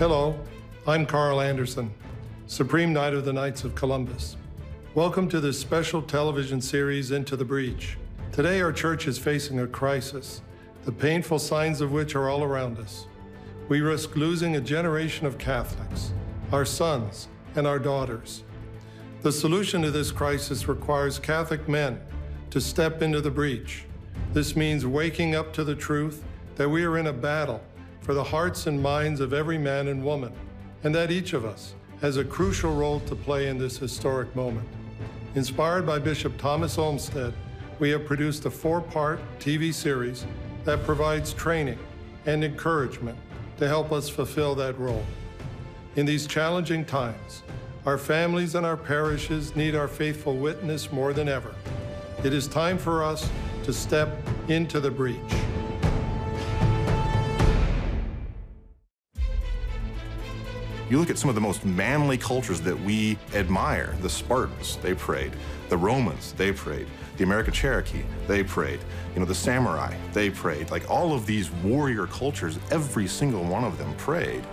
Hello, I'm Carl Anderson, Supreme Knight of the Knights of Columbus. Welcome to this special television series, Into the Breach. Today, our church is facing a crisis, the painful signs of which are all around us. We risk losing a generation of Catholics, our sons and our daughters. The solution to this crisis requires Catholic men to step into the breach. This means waking up to the truth that we are in a battle for the hearts and minds of every man and woman, and that each of us has a crucial role to play in this historic moment. Inspired by Bishop Thomas Olmsted, we have produced a 4-part TV series that provides training and encouragement to help us fulfill that role. In these challenging times, our families and our parishes need our faithful witness more than ever. It is time for us to step into the breach. You look at some of the most manly cultures that we admire. The Spartans, they prayed. The Romans, they prayed. The American Cherokee, they prayed. The samurai, they prayed. Like all of these warrior cultures, every single one of them prayed.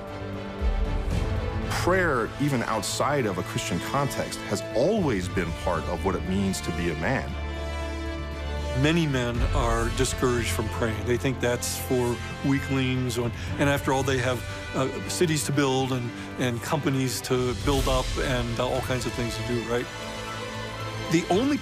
Prayer, even outside of a Christian context, has always been part of what it means to be a man. Many men are discouraged from praying. They think that's for weaklings, and after all, they have cities to build and companies to build up and all kinds of things to do, right? The only